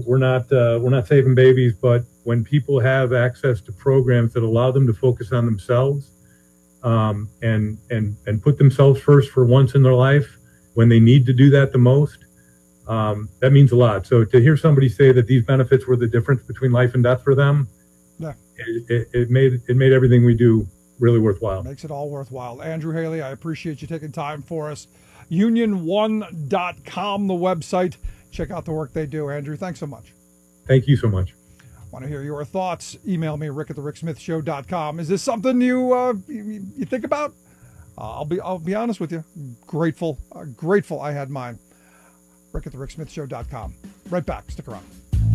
We're not saving babies, but when people have access to programs that allow them to focus on themselves, and put themselves first for once in their life when they need to do that the most, that means a lot. So to hear somebody say that these benefits were the difference between life and death for them, yeah, it made everything we do really worthwhile. Makes it all worthwhile. Andrew Haley, I appreciate you taking time for us. Union1.com, the website. Check out the work they do. Andrew, thanks so much. Thank you so much. Want to hear your thoughts? Email me, rick@thericksmithshow.com. Is this something you think about? I'll be honest with you. Grateful I had mine. rick@thericksmithshow.com. Right back. Stick around.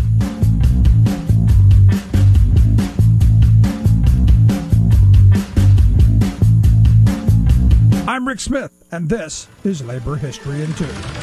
I'm Rick Smith, and this is Labor History in 2.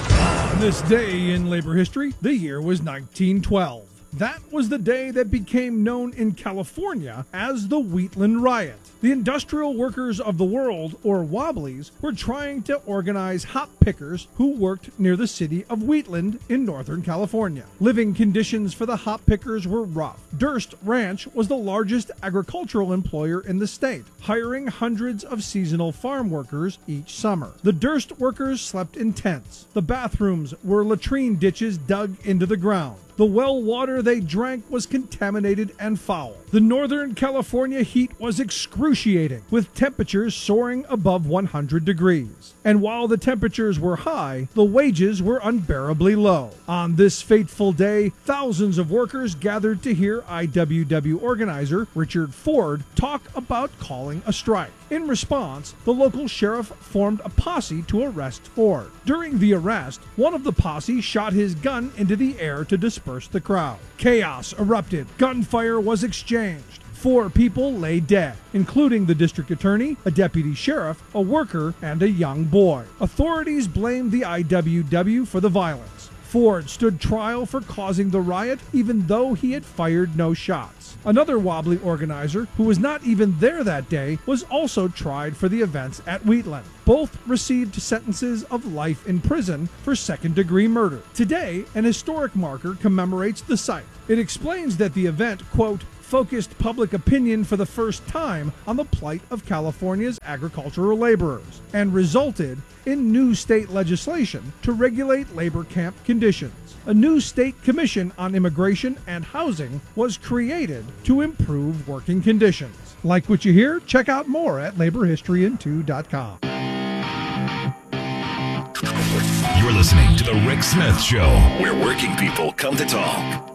On this day in labor history, the year was 1912. That was the day that became known in California as the Wheatland Riot. The industrial workers of the world, or Wobblies, were trying to organize hop pickers who worked near the city of Wheatland in Northern California. Living conditions for the hop pickers were rough. Durst Ranch was the largest agricultural employer in the state, hiring hundreds of seasonal farm workers each summer. The Durst workers slept in tents. The bathrooms were latrine ditches dug into the ground. The well water they drank was contaminated and foul. The Northern California heat was excruciating, with temperatures soaring above 100 degrees. And while the temperatures were high, the wages were unbearably low. On this fateful day, thousands of workers gathered to hear IWW organizer Richard Ford talk about calling a strike. In response, the local sheriff formed a posse to arrest Ford. During the arrest, one of the posse shot his gun into the air to disperse the crowd. Chaos erupted. Gunfire was exchanged. 4 people lay dead, including the district attorney, a deputy sheriff, a worker, and a young boy. Authorities blamed the IWW for the violence. Ford stood trial for causing the riot, even though he had fired no shots. Another Wobbly organizer, who was not even there that day, was also tried for the events at Wheatland. Both received sentences of life in prison for second-degree murder. Today, an historic marker commemorates the site. It explains that the event, quote, focused public opinion for the first time on the plight of California's agricultural laborers, and resulted in new state legislation to regulate labor camp conditions. A new state commission on immigration and housing was created to improve working conditions. Like what you hear? Check out more at laborhistoryin2.com. You're listening to The Rick Smith Show, where working people come to talk.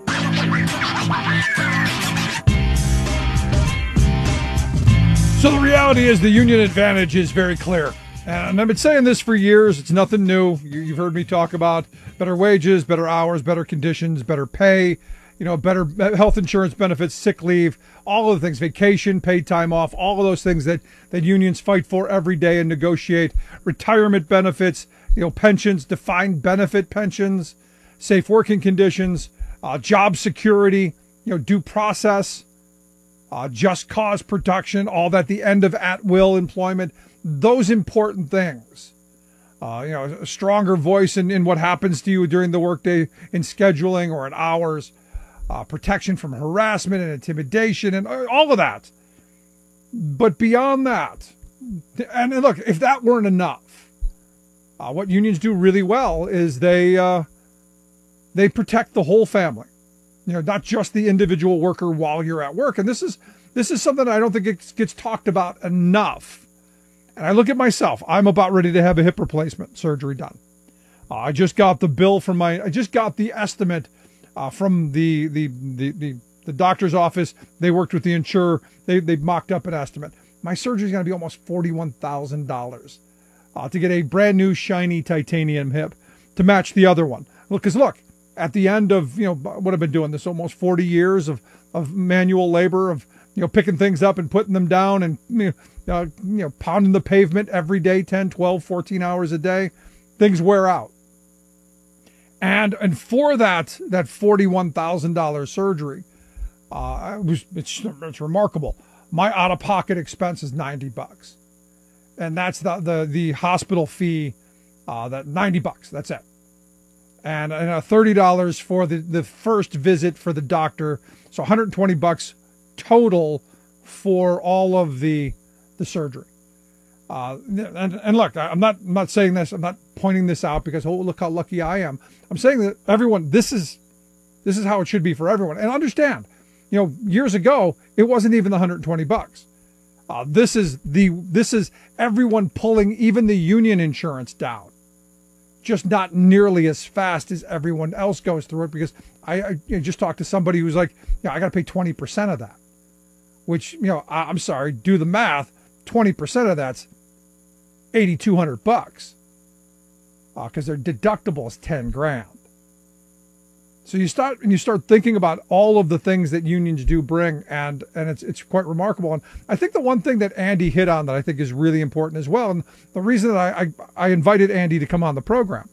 So the reality is the union advantage is very clear. And I've been saying this for years. It's nothing new. You've heard me talk about better wages, better hours, better conditions, better pay, better health insurance benefits, sick leave, all of the things, vacation, paid time off, all of those things that unions fight for every day and negotiate, retirement benefits, pensions, defined benefit pensions, safe working conditions, job security, due process, just cause production, all that, the end of at-will employment, those important things. A stronger voice in what happens to you during the workday in scheduling or in hours, protection from harassment and intimidation and all of that. But beyond that, and look, if that weren't enough, what unions do really well is they protect the whole family. Not just the individual worker while you're at work. And this is something I don't think it gets talked about enough. And I look at myself. I'm about ready to have a hip replacement surgery done. I just got the bill I just got the estimate from the doctor's office. They worked with the insurer. They mocked up an estimate. My surgery is going to be almost $41,000 to get a brand new shiny titanium hip to match the other one. Because look, at the end of, what I've been doing this almost 40 years of manual labor, of, picking things up and putting them down and, pounding the pavement every day, 10, 12, 14 hours a day, things wear out. And for that $41,000 surgery, it's remarkable. My out-of-pocket expense is $90. And that's the hospital fee, that $90, that's it. and $30 for the first visit for the doctor. So $120 total for all of the surgery. And look, I'm not saying this. I'm not pointing this out because, oh, look how lucky I am. I'm saying that everyone, this is how it should be for everyone. And understand, years ago, it wasn't even the $120. This is everyone pulling even the union insurance down, just not nearly as fast as everyone else goes through it. Because I just talked to somebody who's like, I got to pay 20% of that, which, I'm sorry, do the math. 20% of that's $8,200, because their deductible is $10,000. So you start thinking about all of the things that unions do bring, and it's quite remarkable. And I think the one thing that Andy hit on that I think is really important as well, and the reason that I invited Andy to come on the program,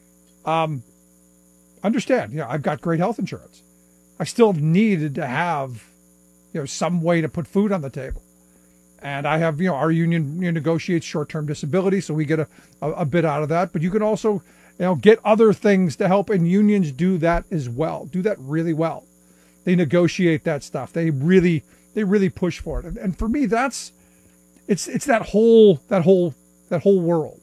understand, I've got great health insurance. I still needed to have, some way to put food on the table. And I have, our union negotiates short-term disability, so we get a bit out of that. But you can also, get other things to help, and unions do that as well. Do that really well. They negotiate that stuff. They really push for it. And for me, it's that whole world.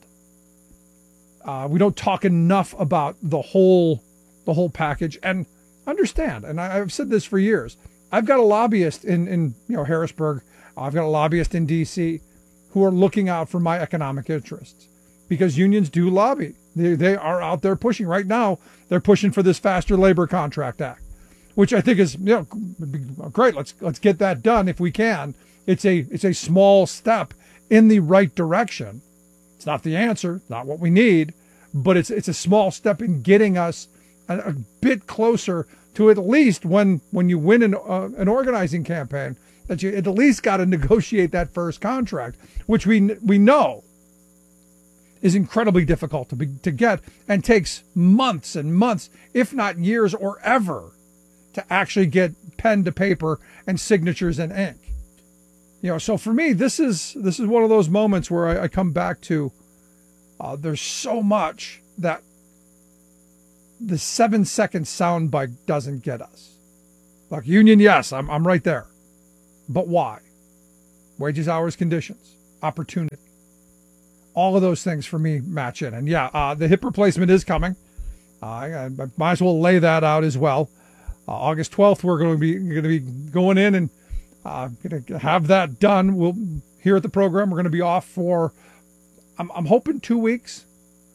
We don't talk enough about the whole package. And understand, and I've said this for years. I've got a lobbyist in Harrisburg. I've got a lobbyist in D.C. who are looking out for my economic interests, because unions do lobby. They are out there pushing. Right now, they're pushing for this Faster Labor Contract Act, which I think is great. Let's get that done if we can. It's a small step in the right direction. It's not the answer, not what we need, but it's a small step in getting us a bit closer to at least when you win an organizing campaign, that you at least got to negotiate that first contract, which we know is incredibly difficult to get and takes months and months, if not years or ever, to actually get pen to paper and signatures and ink. So for me, this is one of those moments where I come back to, there's so much that the 7-second soundbite doesn't get us. Like union, yes, I'm right there. But why? Wages, hours, conditions, opportunity. All of those things for me match in. And the hip replacement is coming. I might as well lay that out as well. August 12th, we're going to be going in and going to have that done. We'll here at the program. We're going to be off for, I'm hoping 2 weeks.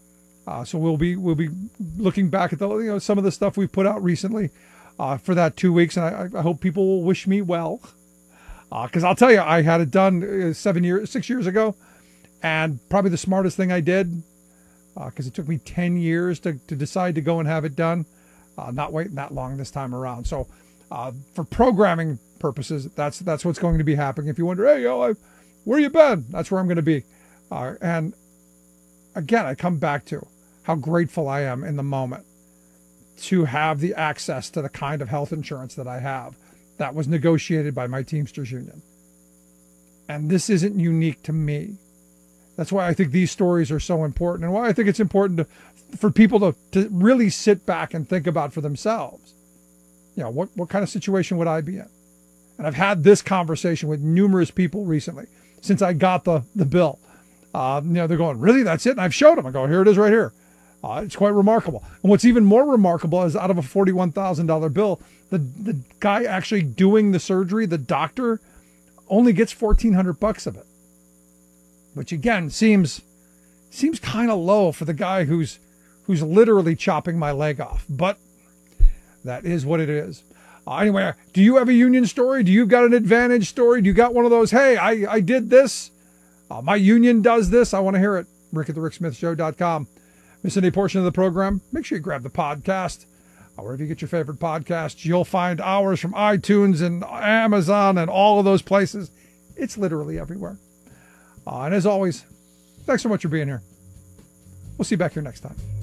So we'll be looking back at the some of the stuff we've put out recently for that 2 weeks, and I hope people will wish me well. Because I'll tell you, I had it done 6 years ago, and probably the smartest thing I did, because it took me 10 years to decide to go and have it done, not waiting that long this time around. So for programming purposes, that's what's going to be happening. If you wonder, hey, where you been? That's where I'm going to be. And again, I come back to how grateful I am in the moment to have the access to the kind of health insurance that I have. That was negotiated by my Teamsters union. And this isn't unique to me. That's why I think these stories are so important, and why I think it's important for people to really sit back and think about for themselves. What kind of situation would I be in? And I've had this conversation with numerous people recently since I got the bill. They're going, really? That's it? And I've showed them. I go, here it is right here. It's quite remarkable. And what's even more remarkable is out of a $41,000 bill, the guy actually doing the surgery, the doctor, only gets $1,400 of it, which again seems kind of low for the guy who's literally chopping my leg off. But that is what it is. Anyway, do you have a union story? Do you got an advantage story? Do you got one of those, hey, I did this, my union does this, I want to hear it? Rick at the ricksmithshow.com. Miss any portion of the program, make sure you grab the podcast. Wherever you get your favorite podcasts, you'll find ours from iTunes and Amazon and all of those places. It's literally everywhere. And as always, thanks so much for being here. We'll see you back here next time.